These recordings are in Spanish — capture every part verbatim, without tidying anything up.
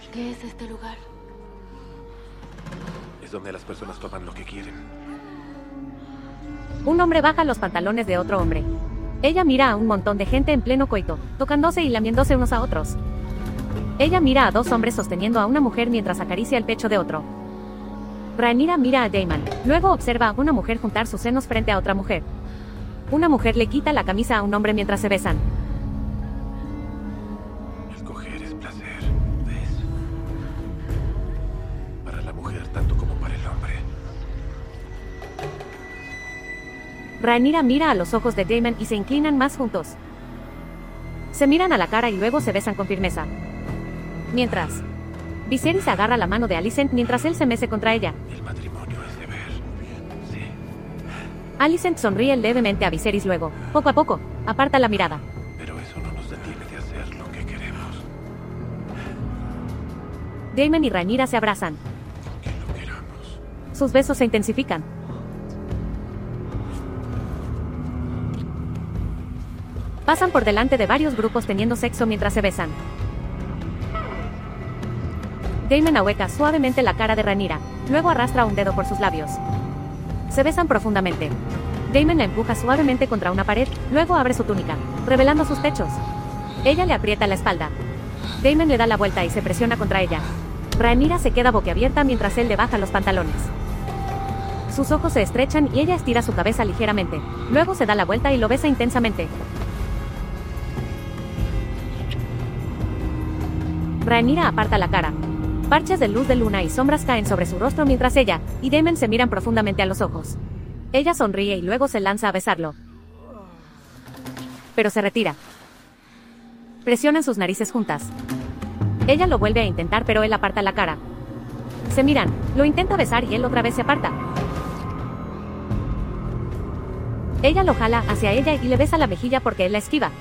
¿Qué es este lugar? Es donde las personas toman lo que quieren. Un hombre baja los pantalones de otro hombre. Ella mira a un montón de gente en pleno coito, tocándose y lamiéndose unos a otros. Ella mira a dos hombres sosteniendo a una mujer mientras acaricia el pecho de otro. Rhaenyra mira a Daemon, luego observa a una mujer juntar sus senos frente a otra mujer. Una mujer le quita la camisa a un hombre mientras se besan. El coger es placer, ¿ves? Para la mujer tanto como para el hombre. Rhaenyra mira a los ojos de Daemon y se inclinan más juntos. Se miran a la cara y luego se besan con firmeza. Mientras, Viserys agarra la mano de Alicent mientras él se mece contra ella. El matrimonio es deber. Sí. Alicent sonríe levemente a Viserys luego, poco a poco, aparta la mirada. Pero eso no nos detiene de hacer lo que queremos. Daemon y Rhaenyra se abrazan. Que lo queramos. Sus besos se intensifican. Pasan por delante de varios grupos teniendo sexo mientras se besan. Daemon ahueca suavemente la cara de Rhaenyra, luego arrastra un dedo por sus labios. Se besan profundamente. Daemon la empuja suavemente contra una pared, luego abre su túnica, revelando sus pechos. Ella le aprieta la espalda. Daemon le da la vuelta y se presiona contra ella. Rhaenyra se queda boquiabierta mientras él le baja los pantalones. Sus ojos se estrechan y ella estira su cabeza ligeramente. Luego se da la vuelta y lo besa intensamente. Rhaenyra aparta la cara. Parches de luz de luna y sombras caen sobre su rostro mientras ella y Daemon se miran profundamente a los ojos. Ella sonríe y luego se lanza a besarlo. Pero se retira. Presionan sus narices juntas. Ella lo vuelve a intentar pero él aparta la cara. Se miran, lo intenta besar y él otra vez se aparta. Ella lo jala hacia ella y le besa la mejilla porque él la esquiva.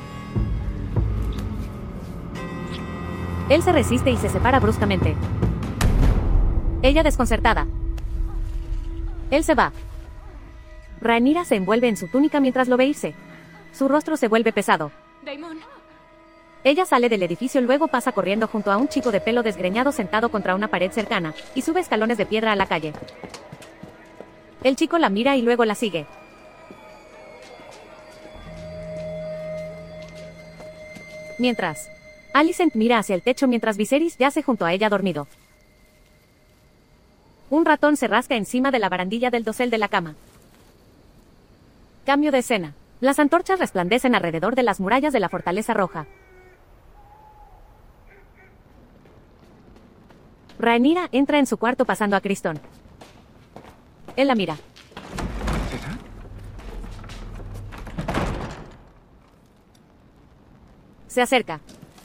Él se resiste y se separa bruscamente. Ella desconcertada. Él se va. Rhaenyra se envuelve en su túnica mientras lo ve irse. Su rostro se vuelve pesado. Daemon. Ella sale del edificio, luego pasa corriendo junto a un chico de pelo desgreñado sentado contra una pared cercana, y sube escalones de piedra a la calle. El chico la mira y luego la sigue. Mientras, Alicent mira hacia el techo mientras Viserys yace junto a ella dormido. Un ratón se rasca encima de la barandilla del dosel de la cama. Cambio de escena. Las antorchas resplandecen alrededor de las murallas de la Fortaleza Roja. Rhaenyra entra en su cuarto pasando a Criston. Él la mira. ¿Princesa? Se acerca.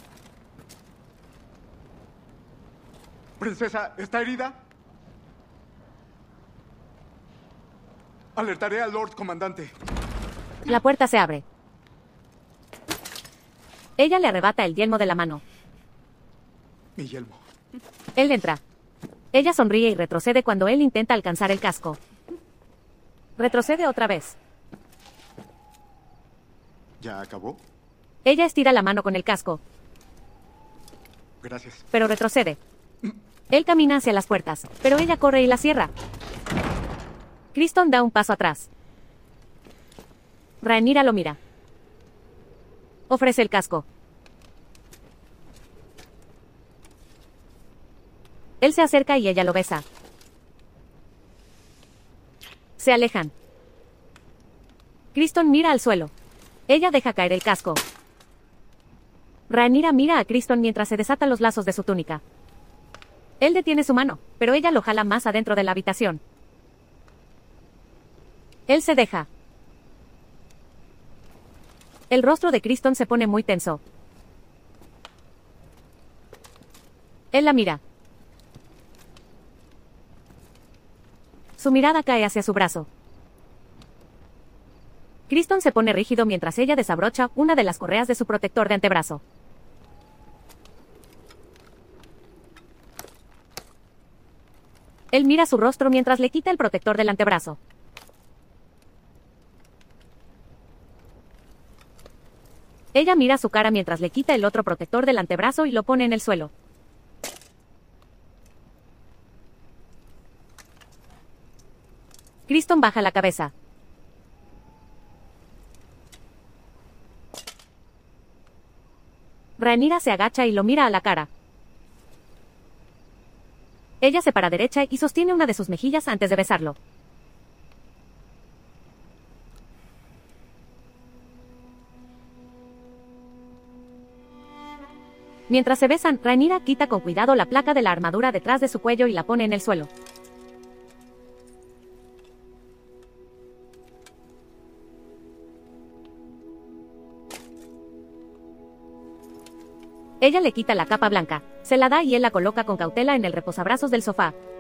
¿Princesa, está herida? Alertaré al Lord Comandante. La puerta se abre. Ella le arrebata el yelmo de la mano. Mi yelmo. Él entra. Ella sonríe y retrocede cuando él intenta alcanzar el casco. Retrocede otra vez. ¿Ya acabó? Ella estira la mano con el casco, Gracias. pero retrocede. Él camina hacia las puertas, pero ella corre y la cierra. Criston da un paso atrás. Rhaenyra lo mira. Ofrece el casco. Él se acerca y ella lo besa. Se alejan. Criston mira al suelo. Ella deja caer el casco. Rhaenyra mira a Criston mientras se desata los lazos de su túnica. Él detiene su mano, pero ella lo jala más adentro de la habitación. Él se deja. El rostro de Criston se pone muy tenso. Él la mira. Su mirada cae hacia su brazo. Criston se pone rígido mientras ella desabrocha una de las correas de su protector de antebrazo. Él mira su rostro mientras le quita el protector del antebrazo. Ella mira su cara mientras le quita el otro protector del antebrazo y lo pone en el suelo. Criston baja la cabeza. Rhaenyra se agacha y lo mira a la cara. Ella se para derecha y sostiene una de sus mejillas antes de besarlo. Mientras se besan, Rhaenyra quita con cuidado la placa de la armadura detrás de su cuello y la pone en el suelo. Ella le quita la capa blanca, se la da y él la coloca con cautela en el reposabrazos del sofá.